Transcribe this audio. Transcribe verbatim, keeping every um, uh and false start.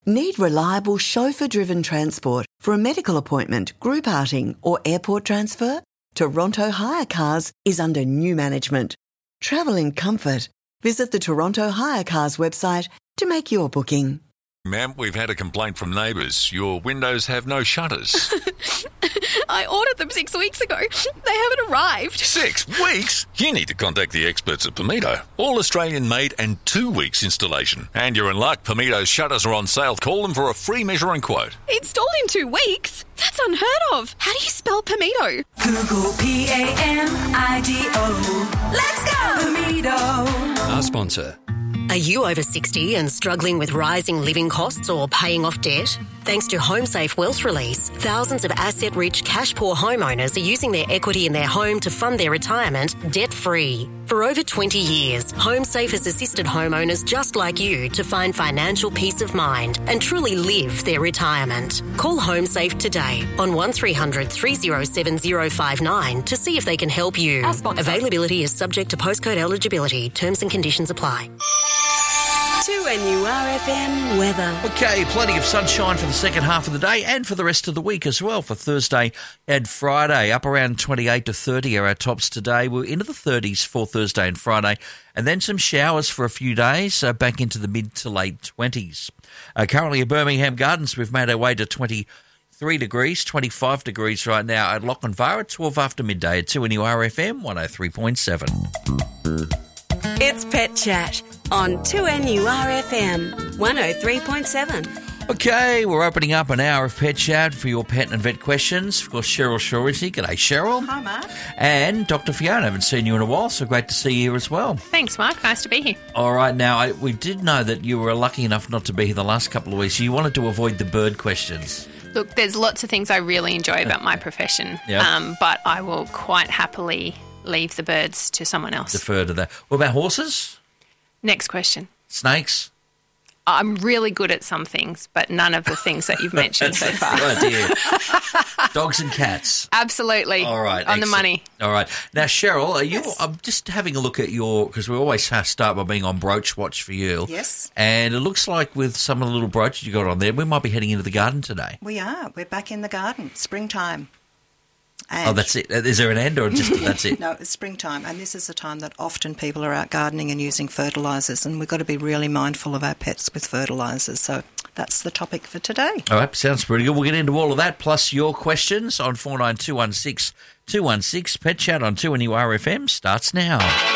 Need reliable chauffeur-driven transport for a medical appointment, group outing or airport transfer? Toronto Hire Cars is under new management. Travel in comfort. Visit the Toronto Hire Cars website to make your booking. Ma'am, we've had a complaint from neighbours. Your windows have no shutters. I ordered them six weeks ago. They haven't arrived. Six weeks? You need to contact the experts at Pimito. All Australian made and two weeks installation. And you're in luck. Pimito's shutters are on sale. Call them for a free measure and quote. Installed in two weeks? That's unheard of. How do you spell Pimito? Google P A M I D O. Let's go, Pimito. Our sponsor. Are you over sixty and struggling with rising living costs or paying off debt? Thanks to HomeSafe Wealth Release, thousands of asset-rich, cash-poor homeowners are using their equity in their home to fund their retirement debt-free. For over twenty years, HomeSafe has assisted homeowners just like you to find financial peace of mind and truly live their retirement. Call HomeSafe today on one three hundred three oh seven oh five nine to see if they can help you. Availability is subject to postcode eligibility. Terms and conditions apply. two N U R F M weather. Okay, plenty of sunshine for the second half of the day and for the rest of the week as well. For Thursday and Friday, up around twenty-eight to thirty are our tops today. We're into the thirties for Thursday and Friday, and then some showers for a few days, uh, back into the mid to late twenties. Uh, currently at Birmingham Gardens, we've made our way to twenty-three degrees, twenty-five degrees right now at Lochinvar, twelve after midday at two N U R F M one oh three point seven. It's Pet Chat on two N U R F M one oh three point seven. Okay, we're opening up an hour of Pet Chat for your pet and vet questions. Of course, Cheryl Shaw is here. G'day, Cheryl. Hi, Mark. And Doctor Fiona, haven't seen you in a while, so great to see you here as well. Thanks, Mark. Nice to be here. All right, now, I, we did know that you were lucky enough not to be here the last couple of weeks. You wanted to avoid the bird questions. Look, there's lots of things I really enjoy about my profession, Yep. um, but I will quite happily leave the birds to someone else. Defer to that. What about horses? Next question. Snakes? I'm really good at some things, but none of the things that you've mentioned so far. Oh, dear. Dogs and cats? Absolutely. All right. On excellent. the money. All right. Now, Cheryl, are you? Yes. I'm just having a look at your, because we always have start by being on brooch watch for you. Yes. And it looks like with some of the little brooches you got on there, we might be heading into the garden today. We are. We're back in the garden. Springtime. And Oh, that's it. Is there an end or just that's it? No, it's springtime, and this is a time that often people are out gardening and using fertilisers, and we've got to be really mindful of our pets with fertilisers. So that's the topic for today. All right, sounds pretty good. We'll get into all of that, plus your questions on four nine two one six two one six. Pet Chat on two N U R F M starts now.